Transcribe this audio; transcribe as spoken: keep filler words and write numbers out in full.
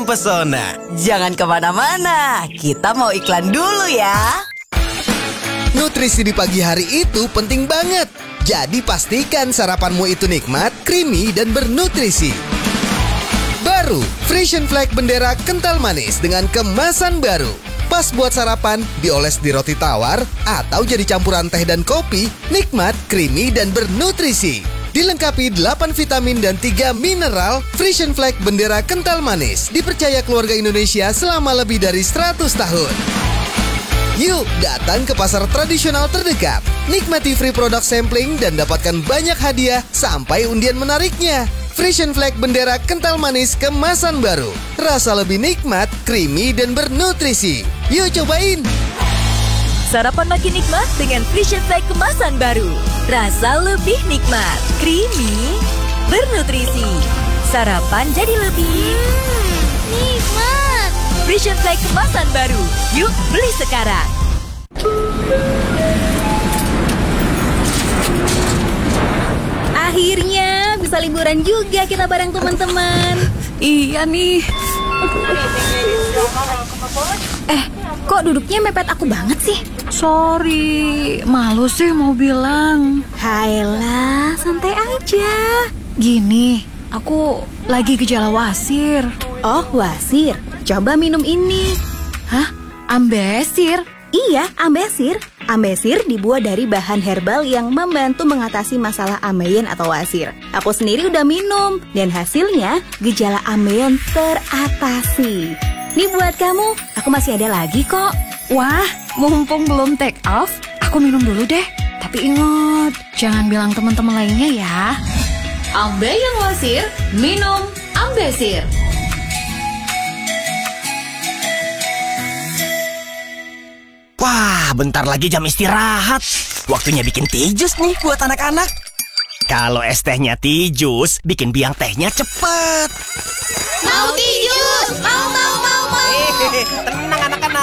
mempesona. Jangan kemana-mana, kita mau iklan dulu ya. Nutrisi di pagi hari itu penting banget. Jadi pastikan sarapanmu itu nikmat, creamy, dan bernutrisi. Baru, Frisian Flag Bendera kental manis dengan kemasan baru. Pas buat sarapan, dioles di roti tawar, atau jadi campuran teh dan kopi, nikmat, creamy, dan bernutrisi. Dilengkapi delapan vitamin dan tiga mineral, Frisian Flag Bendera kental manis dipercaya keluarga Indonesia selama lebih dari seratus tahun. Yuk, datang ke pasar tradisional terdekat. Nikmati free product sampling dan dapatkan banyak hadiah sampai undian menariknya. Frisian Flag Bendera kental manis kemasan baru. Rasa lebih nikmat, creamy, dan bernutrisi. Yuk cobain! Sarapan makin nikmat dengan Frisian Flag kemasan baru. Rasa lebih nikmat, creamy, bernutrisi. Sarapan jadi lebih Hmm, nikmat. Frisian Flag kemasan baru. Yuk beli sekarang. Akhirnya bisa liburan juga kita bareng teman-teman. Iya nih. Eh, kok duduknya mepet aku banget sih? Sorry, malu sih mau bilang. Hayalah, santai aja. Gini, aku lagi gejala wasir. Oh, wasir. Coba minum ini. Hah? Ambesir? Iya, ambesir. Ambesir dibuat dari bahan herbal yang membantu mengatasi masalah ambeien atau wasir. Aku sendiri udah minum, dan hasilnya gejala ambeien teratasi. Nih buat kamu, aku masih ada lagi kok. Wah, mumpung belum take off, aku minum dulu deh. Tapi ingat, jangan bilang teman-teman lainnya ya. Ambeien wasir, minum Ambesir. Wah, bentar lagi jam istirahat. Waktunya bikin tijus nih buat anak-anak. Kalau es tehnya tijus, bikin biang tehnya cepet. Mau tijus! Mau, mau, mau, mau! Hehehe, tenang